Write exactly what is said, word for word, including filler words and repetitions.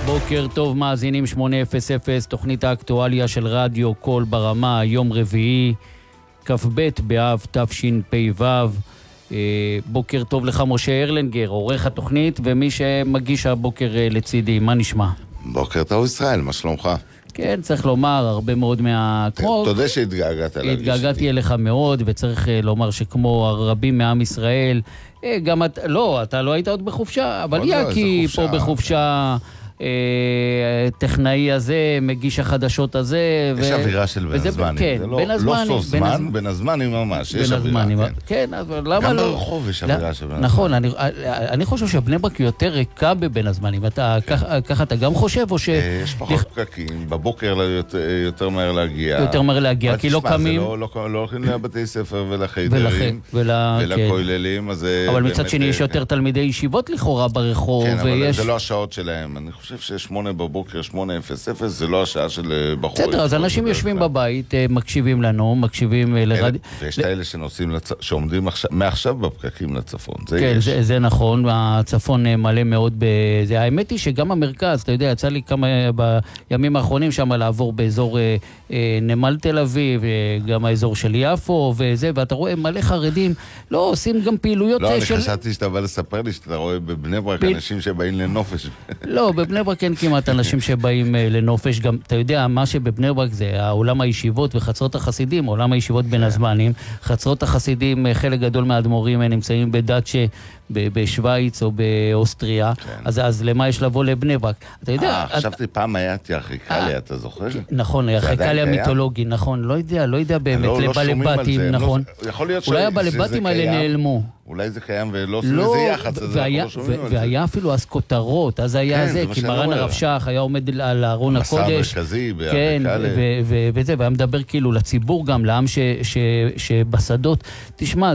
בוקר טוב מאזינים שמונה אפס אפס, תוכנית האקטואליה של רדיו קול ברמה, יום רביעי, כ"ב באב תשפ"ו. בוקר טוב לך משה ארלנגר, עורך התוכנית ומי שמגיש הבוקר לצידי. מה נשמע? בוקר טוב ישראל, מה שלומך? כן, צריך לומר, הרבה מאוד מה... אתה יודע שהתגעגעת להגיש. התגעגעתי אליך מאוד, וצריך לומר שכמו הרבים מעם ישראל, גם אתה, לא, אתה לא היית עוד בחופשה, אבל יאקי פה בחופשה... טכנאי הזה, מגיש החדשות הזה. יש אווירה של בין הזמנים. כן, בין הזמנים. לא סוף זמן, בין הזמנים ממש. יש אווירה, כן. גם ברחוב יש אווירה של בין הזמנים. נכון, אני חושב שבני ברק יותר ריקה בבין הזמנים. ככה אתה גם חושב או ש... יש פחות פקקים, בבוקר יותר מהר להגיע. יותר מהר להגיע, כי לא קמים. לא הולכים לבתי ספר ולחיידרים ולכוללים. אבל מצד שני יש יותר תלמידי ישיבות לכאורה ברחוב. כן, אבל זה לא השעות שלהם. אני חושב ששמונה בבוקר, שמונה אפס אפס, זה לא השעה של בחורים. בסדר, אז אנשים יושבים בבית, מקשיבים לנו, מקשיבים לרדיו. ויש את האלה שנוסעים, שעומדים מעכשיו בפקקים לצפון. כן, זה נכון, הצפון מלא מאוד בזה. האמת היא שגם המרכז, אתה יודע, יצא לי כמה בימים האחרונים שם לעבור באזור נמל תל אביב, גם האזור של יפו וזה, ואתה רואה מלא חרדים, לא עושים גם פעילויות של... לא, אני חשבתי שאתה בא לספר לי שאתה רואה בבני ברק אנשים שבאים לנופש. לא, בבני ברק אין כמעט אנשים שבאים לנופש. גם, אתה יודע, מה שבבני ברק זה העולם הישיבות וחצרות החסידים, עולם הישיבות בין הזמנים. חצרות החסידים, חלק גדול מהאדמו"רים נמצאים בדאצ'ה, בשוויץ או באוסטריה. אז, אז למה יש לבוא לבני ברק? אתה יודע... חשבתי פעם היה תיארכיקליה, אתה זוכר? נכון, תיארכיקליה מיתולוגי, נכון. לא יודע, לא יודע באמת, לבלבטים, נכון. אולי הבלבטים האלה נעלמו. אולי זה קיים ולא עושים איזה יחץ, אז אנחנו לא שומעים על זה. והיה אפילו אז כותרות, אז היה זה, כי מרן הרב שך היה עומד על ארון הקודש. מסע מרכזי, כן, וזה, והיה מדבר כאילו לציבור גם, לעם שבשדות. תשמע,